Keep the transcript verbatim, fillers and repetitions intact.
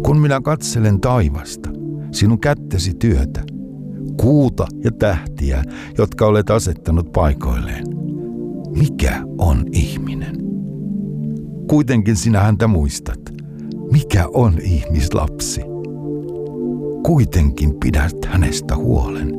Kun minä katselen taivasta, sinun kättesi työtä, kuuta ja tähtiä, jotka olet asettanut paikoilleen. Mikä on ihminen? Kuitenkin sinä häntä muistat. Mikä on ihmislapsi? Kuitenkin pidät hänestä huolen.